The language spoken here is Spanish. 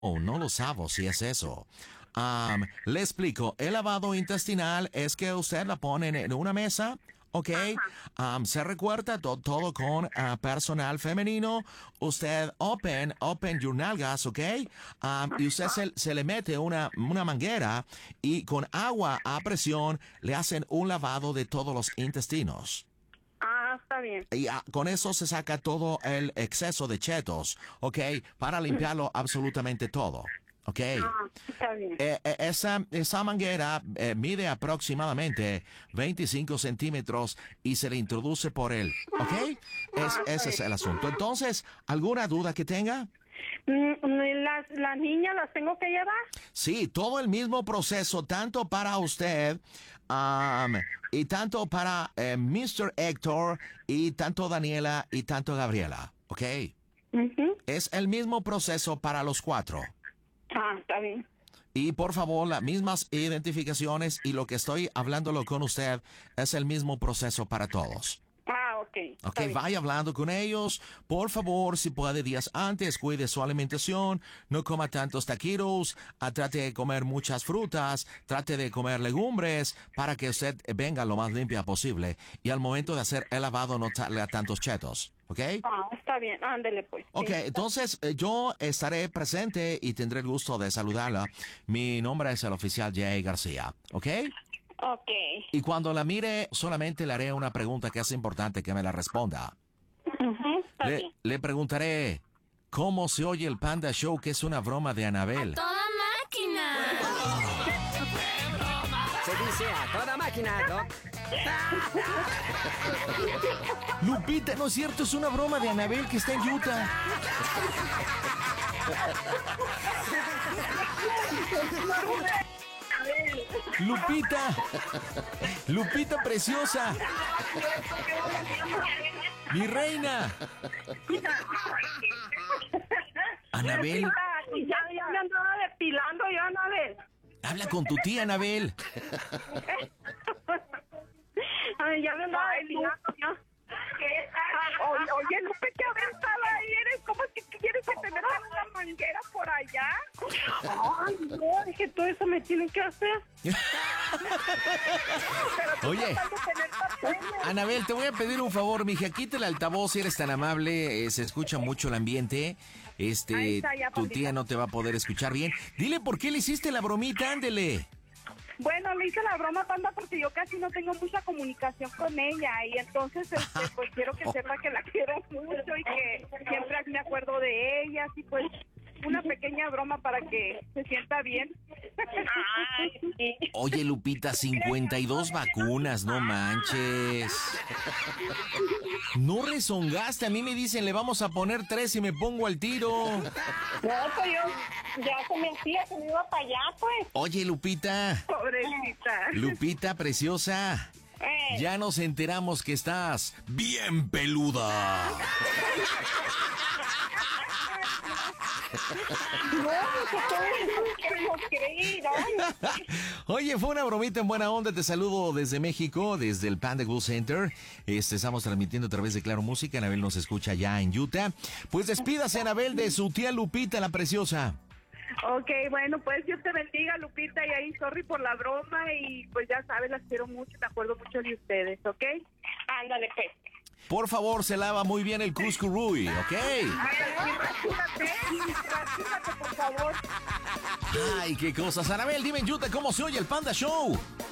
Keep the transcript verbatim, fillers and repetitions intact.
Oh, no lo sabo si es eso. Um, le explico, el lavado intestinal es que usted la pone en una mesa, ¿ok? Um, se recuerda to- todo con uh, personal femenino. Usted open, open your nalgas, ¿ok? Um, y usted se, se le mete una, una manguera y con agua a presión le hacen un lavado de todos los intestinos. Ah, está bien. Y ah, con eso se saca todo el exceso de chetos, ¿ok? Para limpiarlo absolutamente todo, ¿ok? Ah, está bien. Eh, eh, esa, esa manguera eh, mide aproximadamente veinticinco centímetros y se le introduce por él, ¿ok? Es, ese es el asunto. Entonces, ¿alguna duda que tenga? Mm, ¿Las, las niñas las tengo que llevar? Sí, todo el mismo proceso, tanto para usted um, y tanto para eh, mister Héctor y tanto Daniela y tanto Gabriela, ¿ok? Ujú. Es el mismo proceso para los cuatro. Ah, está bien. Y por favor, las mismas identificaciones y lo que estoy hablándolo con usted es el mismo proceso para todos. Ah, ok. Ok, está bien. vaya hablando con ellos. Por favor, si puede días antes, cuide su alimentación. No coma tantos taquitos. ah, trate de comer muchas frutas. Trate de comer legumbres para que usted venga lo más limpia posible. Y al momento de hacer el lavado no darle a tantos chetos. ¿Ok? Ah, está bien. Ándele, pues. Ok, Sí. entonces eh, yo estaré presente y tendré el gusto de saludarla. Mi nombre es el oficial Jay García. ¿Ok? Ok. Y cuando la mire, solamente le haré una pregunta que es importante que me la responda. Ujú, está Le, bien. le preguntaré, ¿cómo se oye el Panda Show que es una broma de Anabel? ¡Toda máquina! Se dice a toda máquina, ¿no? Lupita, no es cierto, es una broma de Anabel que está en Utah. Lupita, Lupita preciosa, mi reina. Anabel, Ya, ya me andaba depilando yo, Anabel. habla con tu tía Anabel. Ay, ya me andaba depilando yo. Ah, Oye, oye, Lupe, que a ver, estaba ahí, eres, ¿cómo es que quieres que te metan una manguera por allá? Ay, no, dije, todo eso me tienen que hacer. Oye, Anabel, te voy a pedir un favor, mija, quita el altavoz si eres tan amable, eh, se escucha mucho el ambiente, Ahí este, está, ya, tu Paulita. tía no te va a poder escuchar bien. Dile por qué le hiciste la bromita, ándele. Bueno, le hice la broma, Panda, porque yo casi no tengo mucha comunicación con ella y entonces este, pues quiero que sepa que la quiero mucho y que siempre me acuerdo de ella, así pues una pequeña broma para que se sienta bien. Ay, sí. Oye, Lupita, cincuenta y dos vacunas, no manches. No rezongaste, a mí me dicen le vamos a poner tres y me pongo al tiro. No, pues yo ya se me hacía, se me iba para allá, pues. Oye, Lupita, Pobrecita. Lupita preciosa, Eh, ya nos enteramos que estás bien peluda. no, que todo eso que no creí, ¿no? Oye, fue una bromita en buena onda. Te saludo desde México, desde el Panda Cool Center. Este, estamos transmitiendo a través de Claro Música. Anabel nos escucha ya en Utah. Pues despídase, Anabel, de su tía Lupita, la preciosa. Ok, bueno, pues Dios te bendiga, Lupita, y ahí sorry por la broma y pues ya sabes, las quiero mucho, me acuerdo mucho de ustedes, ¿ok? Ándale, pues. Por favor, se lava muy bien el Cuscurruy, ¿ok? Ándale, rasúrate, rasúrate, por favor. Ay, qué cosas. Anabel, dime en Utah, ¿cómo se oye el Panda Show?